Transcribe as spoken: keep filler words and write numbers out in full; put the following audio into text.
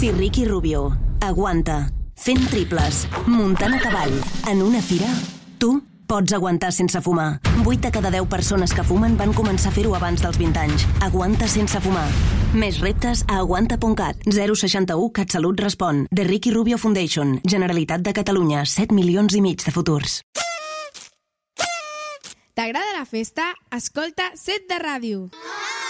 Si Ricky Rubio aguanta fent triples, muntant a cavall, en una fira, tu pots aguantar sense fumar. vuit de cada deu persones que fumen van començar a fer-ho abans dels vint anys. Aguanta sense fumar. Més reptes a aguanta punt cat. zero seixanta u CatSalut respon. The Ricky Rubio Foundation. Generalitat de Catalunya. set milions i mig de futurs. T'agrada la festa? Escolta Set de Ràdio.